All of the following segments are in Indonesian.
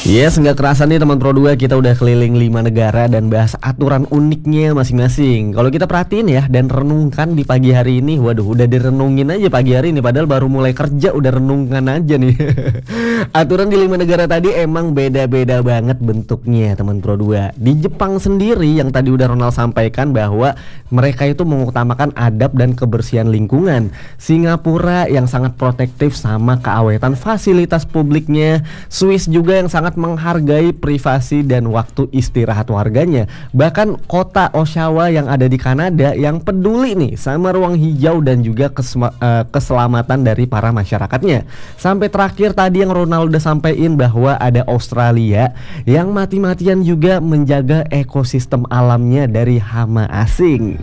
Yes, nggak kerasa nih teman Pro 2 kita udah keliling 5 negara dan bahas aturan uniknya masing-masing. Kalau kita perhatiin ya dan renungkan di pagi hari ini, waduh udah direnungin aja pagi hari ini padahal baru mulai kerja udah renungkan aja nih. Aturan di 5 negara tadi emang beda-beda banget bentuknya teman Pro 2. Di Jepang sendiri yang tadi udah Ronald sampaikan bahwa mereka itu mengutamakan adab dan kebersihan lingkungan. Singapura yang sangat protektif sama keawetan fasilitas publiknya. Swiss juga yang sangat menghargai privasi dan waktu istirahat warganya. Bahkan kota Oshawa yang ada di Kanada yang peduli nih sama ruang hijau dan juga keselamatan dari para masyarakatnya. Sampai terakhir tadi yang Ronald udah sampaikan bahwa ada Australia yang mati-matian juga menjaga ekosistem alamnya dari hama asing.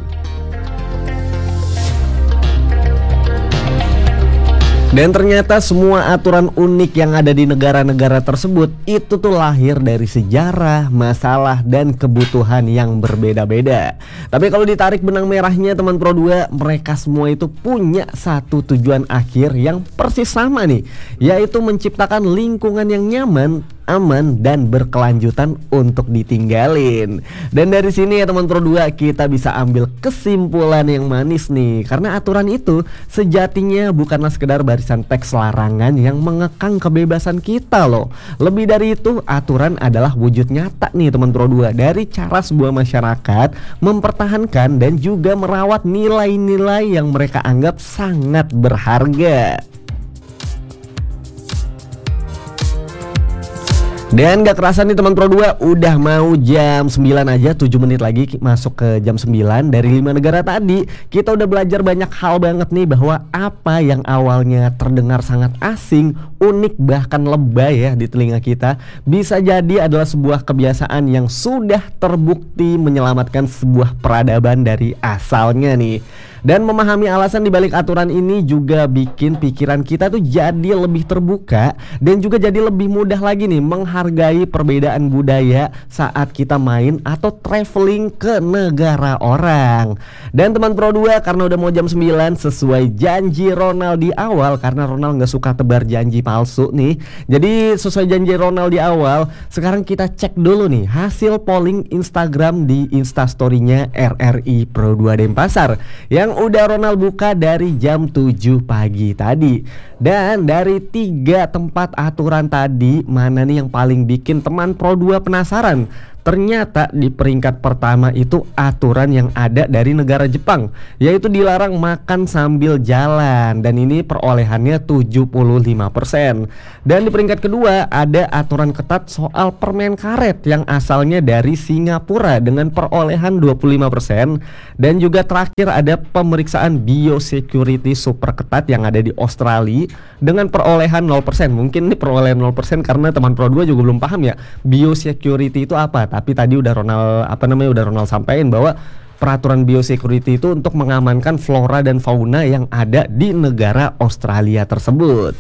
Dan ternyata semua aturan unik yang ada di negara-negara tersebut itu tuh lahir dari sejarah, masalah, dan kebutuhan yang berbeda-beda. Tapi kalau ditarik benang merahnya teman Pro 2, mereka semua itu punya satu tujuan akhir yang persis sama nih, yaitu menciptakan lingkungan yang nyaman, aman, dan berkelanjutan untuk ditinggalin. Dan dari sini ya teman Pro 2 kita bisa ambil kesimpulan yang manis nih, karena aturan itu sejatinya bukanlah sekedar barisan teks larangan yang mengekang kebebasan kita loh. Lebih dari itu, aturan adalah wujud nyata nih teman Pro 2 dari cara sebuah masyarakat mempertahankan dan juga merawat nilai-nilai yang mereka anggap sangat berharga. Dan gak kerasa nih teman Pro 2 udah mau jam 9 aja, 7 menit lagi masuk ke jam 9. Dari 5 negara tadi kita udah belajar banyak hal banget nih, bahwa apa yang awalnya terdengar sangat asing, unik, bahkan lebay ya di telinga kita, bisa jadi adalah sebuah kebiasaan yang sudah terbukti menyelamatkan sebuah peradaban dari asalnya nih. Dan memahami alasan dibalik aturan ini juga bikin pikiran kita tuh jadi lebih terbuka dan juga jadi lebih mudah lagi nih menghargai perbedaan budaya saat kita main atau traveling ke negara orang. Dan teman Pro 2, karena udah mau jam 9 sesuai janji Ronald di awal, karena Ronald gak suka tebar janji palsu nih, jadi sesuai janji Ronald di awal, sekarang kita cek dulu nih hasil polling Instagram di Instastory-nya RRI Pro 2 Denpasar yang udah Ronald buka dari jam 7 pagi tadi. Dan dari 3 tempat aturan tadi, mana nih yang paling bikin teman Pro 2 penasaran? Ternyata di peringkat pertama itu aturan yang ada dari negara Jepang, yaitu dilarang makan sambil jalan, dan ini perolehannya 75%. Dan di peringkat kedua ada aturan ketat soal permen karet yang asalnya dari Singapura dengan perolehan 25%. Dan juga terakhir ada pemeriksaan biosecurity super ketat yang ada di Australia dengan perolehan 0%. Mungkin ini perolehan 0% karena teman Pro 2 juga belum paham ya biosecurity itu apa. Tapi tadi udah Ronald sampaikan bahwa peraturan biosecurity itu untuk mengamankan flora dan fauna yang ada di negara Australia tersebut.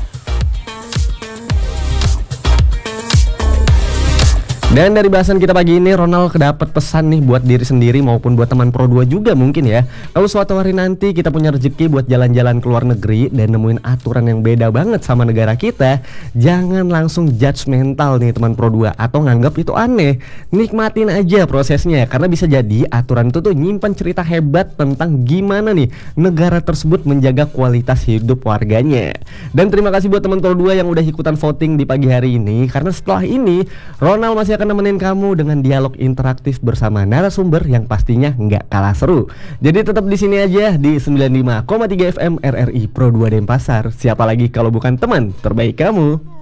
Dan dari bahasan kita pagi ini, Ronald kedapat pesan nih buat diri sendiri maupun buat teman Pro 2 juga mungkin ya. Kalau suatu hari nanti kita punya rezeki buat jalan-jalan ke luar negeri dan nemuin aturan yang beda banget sama negara kita, jangan langsung judgmental nih teman Pro 2 atau nganggap itu aneh. Nikmatin aja prosesnya, karena bisa jadi aturan itu tuh nyimpan cerita hebat tentang gimana nih negara tersebut menjaga kualitas hidup warganya. Dan terima kasih buat teman Pro 2 yang udah ikutan voting di pagi hari ini, karena setelah ini Ronald masih akan nemenin kamu dengan dialog interaktif bersama narasumber yang pastinya nggak kalah seru. Jadi tetap di sini aja di 95,3 FM RRI Pro 2 Denpasar. Siapa lagi kalau bukan teman terbaik kamu?